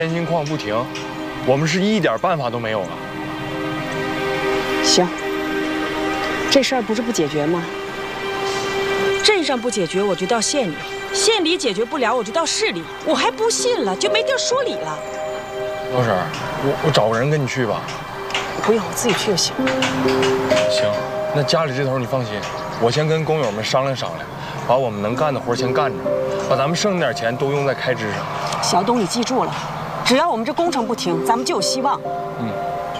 天心矿不停，我们是一点办法都没有了。 行，这事儿不是不解决吗？ 镇上不解决，我就到县里；县里解决不了，我就到市里。我还不信了，就没地儿说理了。 老婶，我找个人跟你去吧。 不用，我自己去就行。 行，那家里这头你放心，我先跟工友们商量商量，把我们能干的活先干着，把咱们剩那点钱都用在开支上。 小董，你记住了，只要我们这工程不停，咱们就有希望。 嗯。